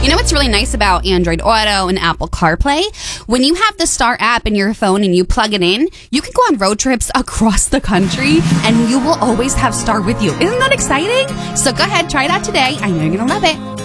You know what's really nice about Android Auto and Apple CarPlay? When you have the Star app in your phone and you plug it in, you can go on road trips across the country and you will always have Star with you. Isn't that exciting? So go ahead, try it out today. I know you're going to love it.